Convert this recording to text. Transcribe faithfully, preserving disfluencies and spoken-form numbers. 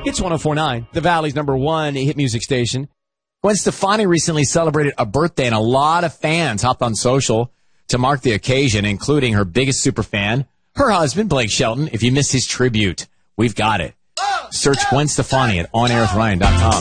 It's one oh four point nine, the Valley's number one hit music station. Gwen Stefani recently celebrated a birthday, and a lot of fans hopped on social to mark the occasion, including her biggest superfan, her husband, Blake Shelton. If you missed his tribute, we've got it. Search Gwen Stefani at on air with ryan dot com.